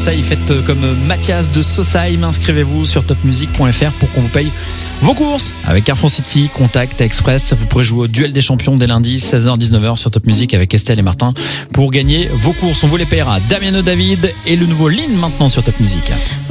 Marseille, faites comme Mathias de Sausheim. Inscrivez-vous sur topmusic.fr pour qu'on vous paye vos courses. Avec Carrefour City, Contact, Express, vous pourrez jouer au duel des champions dès lundi, 16h-19h sur Top Music avec Estelle et Martin pour gagner vos courses. On vous les payera. Damiano David et le nouveau Lynn maintenant sur Top Music.